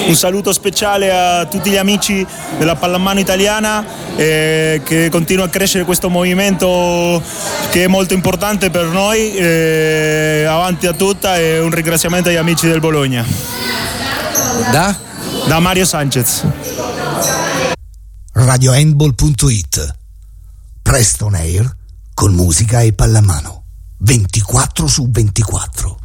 Un saluto speciale a tutti gli amici della pallamano italiana, che continua a crescere questo movimento che è molto importante per noi, avanti a tutta, e un ringraziamento agli amici del Bologna. Da Mario Sanchez. RadioHandball.it. Presto on air con musica e pallamano 24/24.